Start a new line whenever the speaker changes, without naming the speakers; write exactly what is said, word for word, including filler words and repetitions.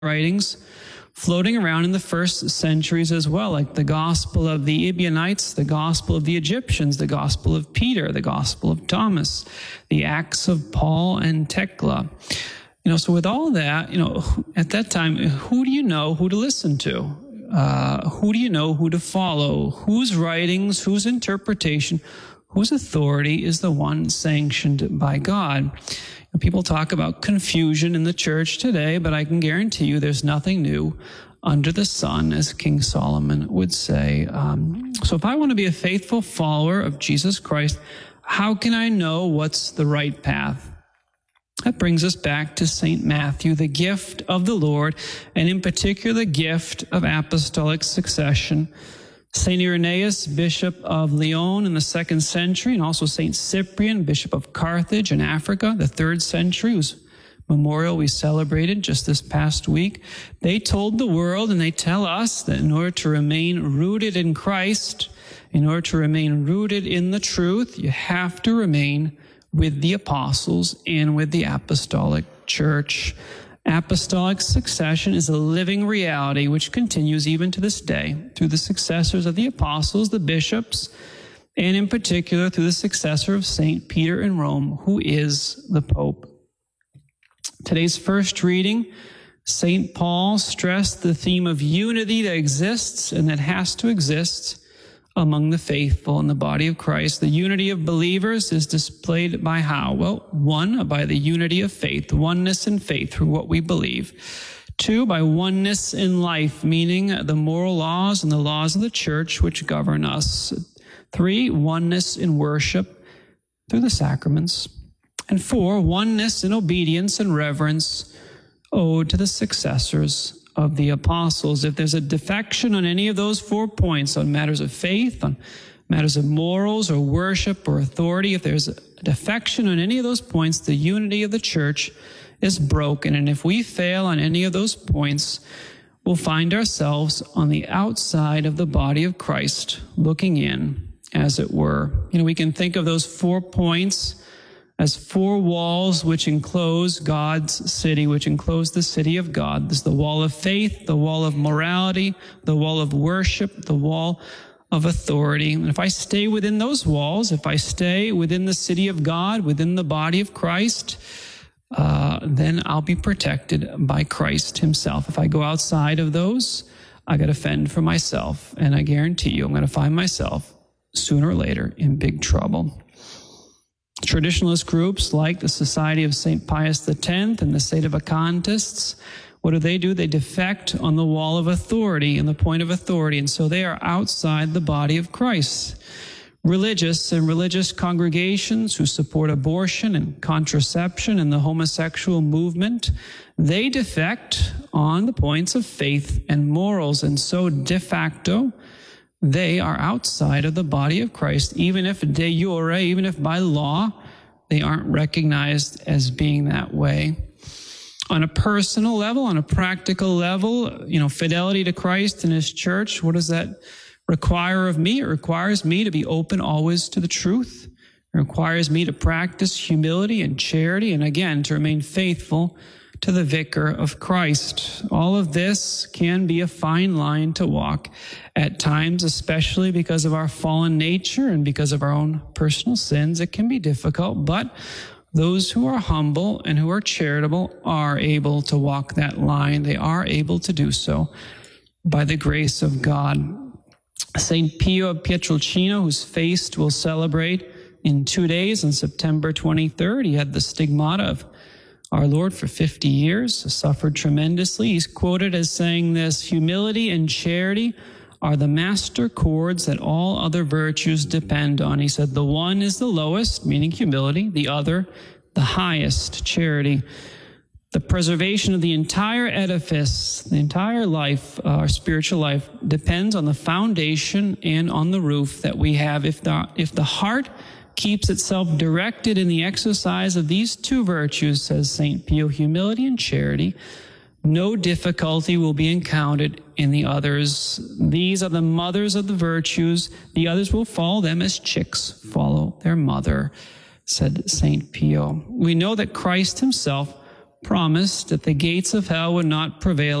writings floating around in the first centuries as well, like the Gospel of the Ebionites, the Gospel of the Egyptians, the Gospel of Peter, the Gospel of Thomas, the Acts of Paul and Thecla. You know, so with all that, you know, at that time, who do you know who to listen to? Uh, who do you know who to follow? Whose writings, whose interpretation, whose authority is the one sanctioned by God? People talk about confusion in the church today, but I can guarantee you there's nothing new under the sun, as King Solomon would say. Um, so if I want to be a faithful follower of Jesus Christ, how can I know what's the right path? That brings us back to Saint Matthew, the gift of the Lord, and in particular the gift of apostolic succession. Saint Irenaeus, Bishop of Lyon in the second century, and also Saint Cyprian, Bishop of Carthage in Africa, the third century, whose memorial we celebrated just this past week. They told the world, and they tell us, that in order to remain rooted in Christ, in order to remain rooted in the truth, you have to remain with the apostles and with the apostolic church. Apostolic succession is a living reality which continues even to this day through the successors of the apostles, the bishops, and in particular through the successor of Saint Peter in Rome, who is the Pope. Today's first reading, Saint Paul stressed the theme of unity that exists and that has to exist among the faithful in the body of Christ. The unity of believers is displayed by how? Well, one, by the unity of faith, oneness in faith through what we believe. Two, by oneness in life, meaning the moral laws and the laws of the church which govern us. Three, oneness in worship through the sacraments. And four, oneness in obedience and reverence owed to the successors of the apostles. If there's a defection on any of those four points, on matters of faith, on matters of morals or worship or authority, if there's a defection on any of those points, the unity of the church is broken. And if we fail on any of those points, we'll find ourselves on the outside of the body of Christ, looking in, as it were. You know, we can think of those four points as four walls which enclose God's city, which enclose the city of God. There's the wall of faith, the wall of morality, the wall of worship, the wall of authority. And if I stay within those walls, if I stay within the city of God, within the body of Christ, uh, then I'll be protected by Christ himself. If I go outside of those, I got to fend for myself. And I guarantee you, I'm going to find myself sooner or later in big trouble. Traditionalist groups like the Society of Saint Pius the Tenth and the Sedevacantists, what do they do? They defect on the wall of authority and the point of authority, and so they are outside the body of Christ. Religious and religious congregations who support abortion and contraception and the homosexual movement, they defect on the points of faith and morals, and so de facto, they are outside of the body of Christ, even if de jure, even if by law, they aren't recognized as being that way. On a personal level, on a practical level, you know, fidelity to Christ and his church, what does that require of me? It requires me to be open always to the truth. It requires me to practice humility and charity, and again, to remain faithful to the vicar of Christ. All of this can be a fine line to walk at times, especially because of our fallen nature and because of our own personal sins. It can be difficult, but those who are humble and who are charitable are able to walk that line. They are able to do so by the grace of God. Saint Pio of Pietrelcina, whose feast we'll celebrate in two days on September twenty-third, he had the stigmata of our Lord for fifty years, suffered tremendously. He's quoted as saying this: humility and charity are the master chords that all other virtues depend on. He said the one is the lowest, meaning humility, the other, the highest, charity. The preservation of the entire edifice, the entire life, uh, our spiritual life, depends on the foundation and on the roof that we have. If the, if the heart keeps itself directed in the exercise of these two virtues, says Saint Pio, humility and charity, no difficulty will be encountered in the others. These are the mothers of the virtues. The others will follow them as chicks follow their mother, said Saint Pio. We know that Christ himself promised that the gates of hell would not prevail